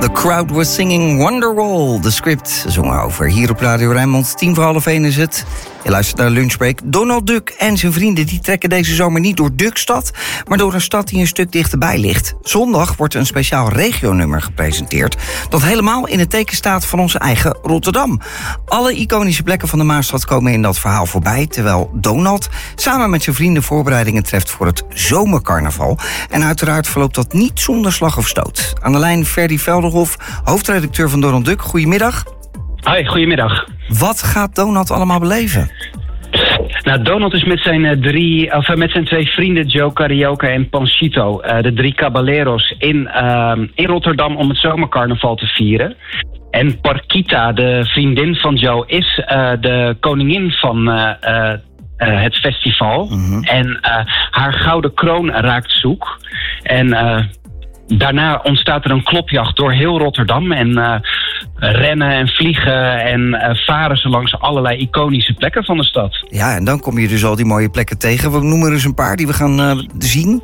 The crowd was singing Wonderwall. De script zongen over. Hier op Radio Rijnmond, 1:10 is het. Je luistert naar Lunchbreak. Donald Duck en zijn vrienden die trekken deze zomer niet door Duckstad, maar door een stad die een stuk dichterbij ligt. Zondag wordt een speciaal regionummer gepresenteerd dat helemaal in het teken staat van onze eigen Rotterdam. Alle iconische plekken van de Maasstad komen in dat verhaal voorbij, terwijl Donald samen met zijn vrienden voorbereidingen treft voor het zomercarnaval. En uiteraard verloopt dat niet zonder slag of stoot. Aan de lijn Ferdy Velderhof, hoofdredacteur van Donald Duck. Goedemiddag. Hoi, goedemiddag. Wat gaat Donald allemaal beleven? Nou, Donald is met zijn twee vrienden Joe Carioca en Panchito, de drie caballeros, in Rotterdam om het zomercarnaval te vieren. En Parkita, de vriendin van Joe, is de koningin van het festival. Mm-hmm. En haar gouden kroon raakt zoek. En daarna ontstaat er een klopjacht door heel Rotterdam. En rennen en vliegen en varen ze langs allerlei iconische plekken van de stad. Ja, en dan kom je dus al die mooie plekken tegen. We noemen er eens een paar die we gaan zien.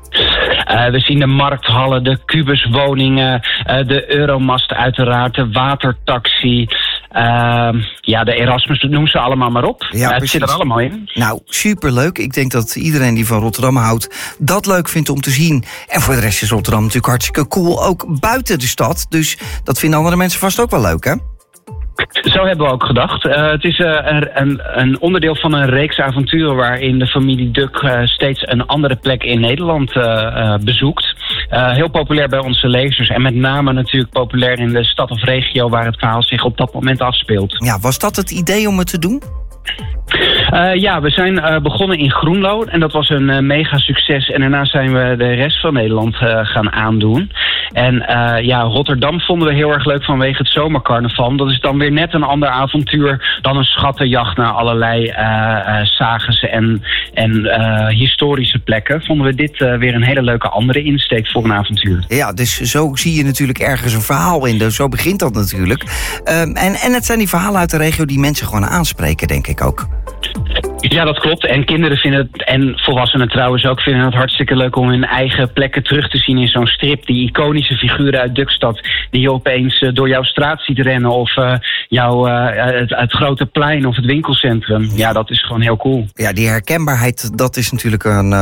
We zien de markthallen, de kubuswoningen, de Euromast uiteraard, de watertaxi. De Erasmus, noem ze allemaal maar op. Ja, het zit er allemaal in. Nou, superleuk. Ik denk dat iedereen die van Rotterdam houdt dat leuk vindt om te zien. En voor de rest is Rotterdam natuurlijk hartstikke cool, ook buiten de stad. Dus dat vinden andere mensen vast ook wel leuk, hè? Zo hebben we ook gedacht. Het is een onderdeel van een reeks avonturen waarin de familie Duck steeds een andere plek in Nederland bezoekt. Heel populair bij onze lezers en met name natuurlijk populair in de stad of regio waar het verhaal zich op dat moment afspeelt. Ja, was dat het idee om het te doen? We zijn begonnen in Groenlo en dat was een mega succes. En daarna zijn we de rest van Nederland gaan aandoen. En Rotterdam vonden we heel erg leuk vanwege het zomercarnaval. Dat is dan weer net een ander avontuur dan een schattenjacht naar allerlei sages en historische plekken. Vonden we dit weer een hele leuke andere insteek voor een avontuur. Ja, dus zo zie je natuurlijk ergens een verhaal in. Dus zo begint dat natuurlijk. En het zijn die verhalen uit de regio die mensen gewoon aanspreken, denk ik ook. Ja, dat klopt. En kinderen vinden het, en volwassenen trouwens ook, vinden het hartstikke leuk om hun eigen plekken terug te zien in zo'n strip. Die iconische figuren uit Duckstad die je opeens door jouw straat ziet rennen. Of het grote plein of het winkelcentrum. Ja, dat is gewoon heel cool. Ja, die herkenbaarheid, dat is natuurlijk een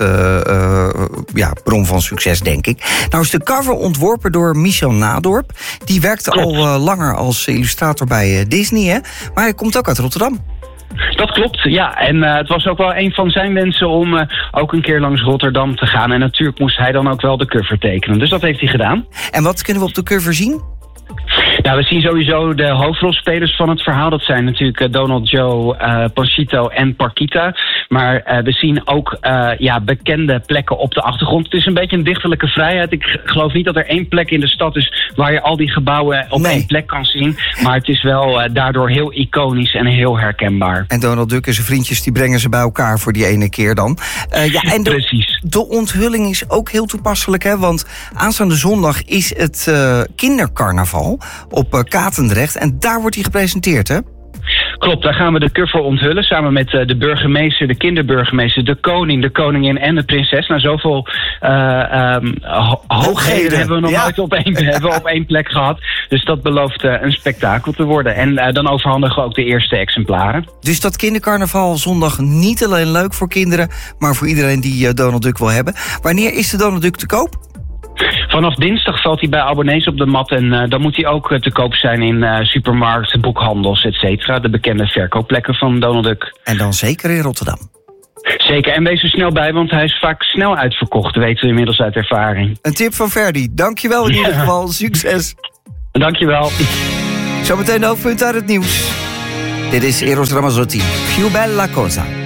grote bron van succes, denk ik. Nou is de cover ontworpen door Michel Nadorp. Die werkte al langer als illustrator bij Disney, hè? Maar hij komt ook uit Rotterdam. Dat klopt, ja. En het was ook wel een van zijn wensen om ook een keer langs Rotterdam te gaan. En natuurlijk moest hij dan ook wel de cover tekenen. Dus dat heeft hij gedaan. En wat kunnen we op de cover zien? Nou, we zien sowieso de hoofdrolspelers van het verhaal. Dat zijn natuurlijk Donald, Joe, Panchito en Parkita. Maar we zien ook bekende plekken op de achtergrond. Het is een beetje een dichterlijke vrijheid. Ik geloof niet dat er één plek in de stad is waar je al die gebouwen op één plek kan zien. Maar het is wel daardoor heel iconisch en heel herkenbaar. En Donald Duck en zijn vriendjes die brengen ze bij elkaar voor die ene keer dan. Precies. De onthulling is ook heel toepasselijk, hè? Want aanstaande zondag is het kindercarnaval op Katendrecht. En daar wordt hij gepresenteerd, hè? Klopt, daar gaan we de cover onthullen samen met de burgemeester, de kinderburgemeester, de koning, de koningin en de prinses. Nou, zoveel hoogheden hebben we nog nooit op één plek gehad. Dus dat belooft een spektakel te worden. En dan overhandigen we ook de eerste exemplaren. Dus dat kindercarnaval zondag niet alleen leuk voor kinderen, maar voor iedereen die Donald Duck wil hebben. Wanneer is de Donald Duck te koop? Vanaf dinsdag valt hij bij abonnees op de mat en dan moet hij ook te koop zijn in supermarkten, boekhandels, et cetera. De bekende verkoopplekken van Donald Duck. En dan zeker in Rotterdam. Zeker, en wees er snel bij, want hij is vaak snel uitverkocht, weten we inmiddels uit ervaring. Een tip van Ferdy. Dankjewel in ieder geval. Succes. Dankjewel. Zometeen de hoofdpunt uit het nieuws. Dit is Eros Ramazzotti. Più bella cosa.